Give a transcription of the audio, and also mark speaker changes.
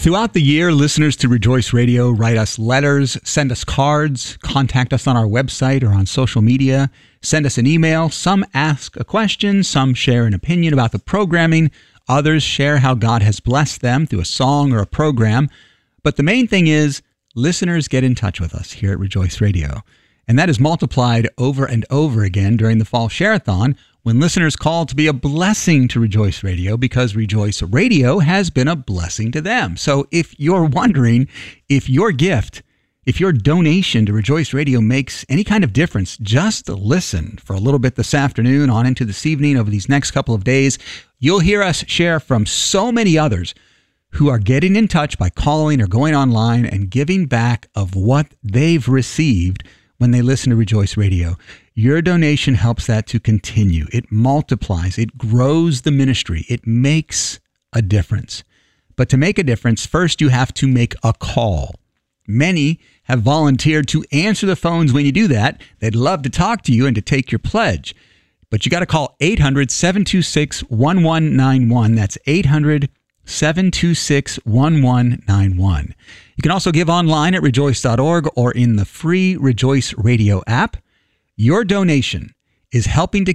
Speaker 1: Throughout the year, listeners to Rejoice Radio write us letters, send us cards, contact us on our website or on social media, send us an email. Some ask a question, some share an opinion about the programming, others share how God has blessed them through a song or a program. But the main thing is, listeners get in touch with us here at Rejoice Radio. And that is multiplied over and over again during the Fall Share-a-thon when listeners call to be a blessing to Rejoice Radio because Rejoice Radio has been a blessing to them. So if you're wondering if your gift, if your donation to Rejoice Radio makes any kind of difference, just listen for a little bit this afternoon on into this evening over these next couple of days. You'll hear us share from so many others who are getting in touch by calling or going online and giving back of what they've received when they listen to Rejoice Radio. Your donation helps that to continue. It multiplies. It grows the ministry. It makes a difference. But to make a difference, first you have to make a call. Many have volunteered to answer the phones when you do that. They'd love to talk to you and to take your pledge. But you got to call 800-726-1191. That's 800-726-1191. You can also give online at rejoice.org or in the free Rejoice Radio app. Your donation is helping to